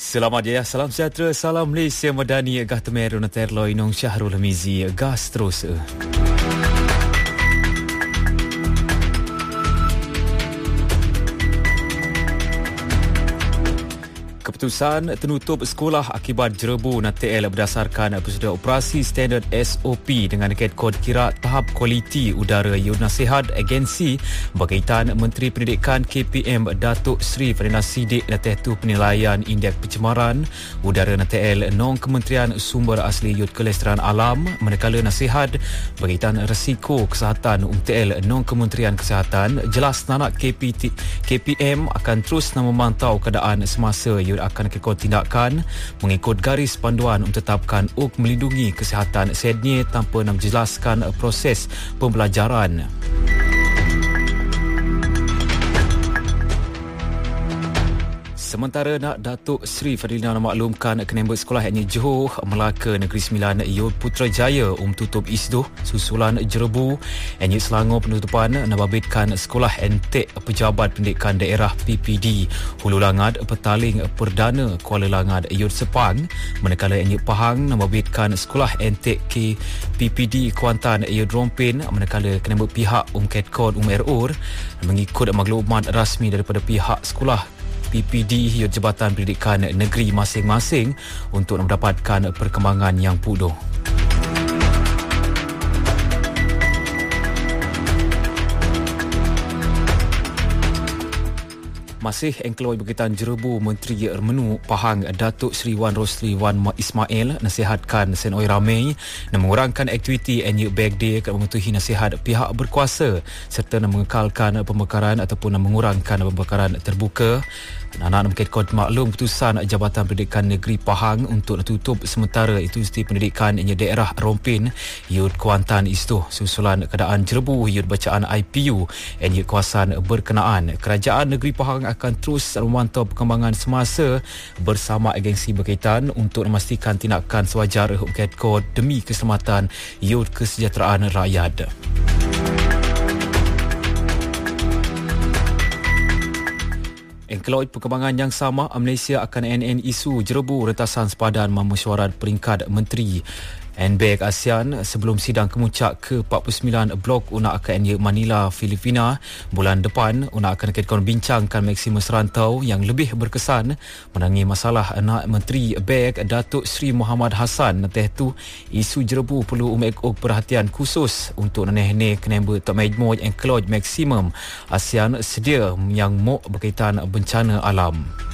Selamat ya, salam sejahtera, salam Malaysia Madani, Gah Temeru Naterloi Nong Syahrul Hamizi, gas terus. Keputusan penutup sekolah akibat jerebu NATL berdasarkan prosedur operasi standard SOP dengan dekad kod kira tahap kualiti udara iaitu nasihat agensi berkaitan Menteri Pendidikan KPM Datuk Seri Ferdinand Sidik natih penilaian indeks pencemaran udara NATL nong Kementerian Sumber Asli Yut Kelestarian Alam manakala nasihat berkaitan risiko kesihatan UMTL nong Kementerian Kesihatan jelas nanak KPM akan terus memantau keadaan semasa akan kekal tindakan mengikut garis panduan mentetapkan melindungi kesihatan Sydney tanpa menjelaskan proses pembelajaran. Sementara Datuk Seri Fadilina memaklumkan Kenembet Sekolah yakni Johor, Melaka, Negeri Sembilan, Putrajaya tutup isdoh susulan jerebu. Yakni Selangor penutupan nababitkan Sekolah Entek Pejabat Pendidikan Daerah PPD Hulu Langad Petaling Perdana Kuala Langad Sepang. Manakala yakni Pahang nababitkan Sekolah Entek PPD Kuantan Rompin. Manakala Kenembet pihak Ketkod RUR mengikut maklumat rasmi daripada pihak sekolah PPD iaitu Jabatan Pendidikan Negeri masing-masing untuk mendapatkan perkembangan yang puduh. Masih engkeloi berkaitan jerebu Menteri Menu Pahang Datuk Seri Wan Rosli Wan Ismail nasihatkan Senoi Ramai dan mengurangkan aktiviti Annual Bag Day ke mematuhi nasihat pihak berkuasa serta mengekalkan pembekaran ataupun mengurangkan pembekaran terbuka. Anak mengkait kod maklum keputusan Jabatan Pendidikan Negeri Pahang untuk tutup sementara Institusi Pendidikan daerah Rompin Yud Kuantan Istoh susulan keadaan jerebu Yud bacaan IPU dan Yud kawasan berkenaan. Kerajaan Negeri Pahang akan terus memantau perkembangan semasa bersama agensi berkaitan untuk memastikan tindakan sewajar mengkait kod demi keselamatan Yud kesejahteraan rakyat. Engkeloi perkembangan yang sama, Malaysia akan NN isu jerebu rentasan sepadan mesyuarat peringkat menteri NBAG ASEAN sebelum sidang kemuncak ke-49 Blok Unak AKN Manila, Filipina bulan depan. Unak akan bincangkan maksimum serantau yang lebih berkesan menangi masalah anak Menteri BAG Datuk Seri Muhammad Hassan. Natih tu isu jerebu perlu perhatian khusus untuk neneh Kenembet Tok Majmuk Engkeloi maksimum ASEAN sedia yang berkaitan bencana alam.